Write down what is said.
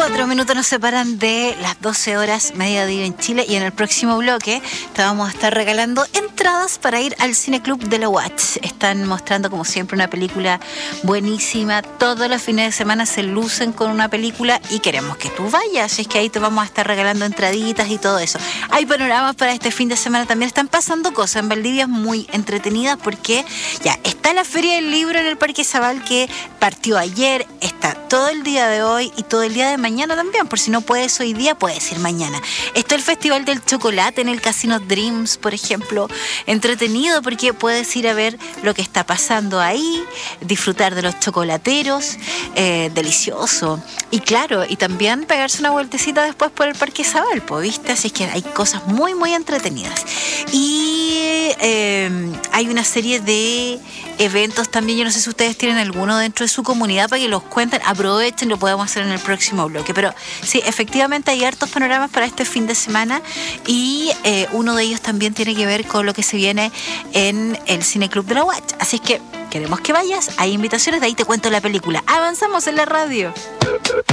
4 minutos nos separan de las 12 horas mediodía en Chile, y en el próximo bloque te vamos a estar regalando entradas para ir al Cine Club de la UACH. Están mostrando como siempre una película buenísima. Todos los fines de semana se lucen con una película y queremos que tú vayas. Es que ahí te vamos a estar regalando entraditas y todo eso. Hay panoramas para este fin de semana también. Están pasando cosas en Valdivia muy entretenidas porque ya está la Feria del Libro en el Parque Zabal, que partió ayer, está todo el día de hoy y todo el día de mañana también. Por si no puedes hoy día, puedes ir mañana. Está el Festival del Chocolate en el Casino Dreams, por ejemplo. Entretenido porque puedes ir a ver lo que está pasando ahí, disfrutar de los chocolateros, delicioso. Y claro, y también pegarse una vueltecita después por el Parque Zabal, ¿viste? Así es que hay cosas muy, muy entretenidas. Y hay una serie de eventos también. Yo no sé si ustedes tienen alguno dentro de su comunidad para que los cuenten. Aprovechen, lo podemos hacer en el próximo bloque. Pero sí, efectivamente hay hartos panoramas para este fin de semana, y uno de ellos también tiene que ver con lo que se viene en el Cine Club de la UACH. Así es que queremos que vayas, hay invitaciones, de ahí te cuento la película. Avanzamos en la radio.